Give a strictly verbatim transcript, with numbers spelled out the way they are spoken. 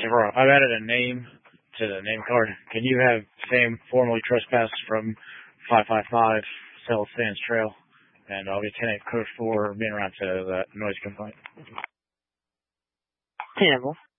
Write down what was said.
Hey, bro, I've added a name to the name card. Can you have same formally trespass from five five five South Sands Trail? And I'll get ten eight code for being around to that noise complaint. Terrible.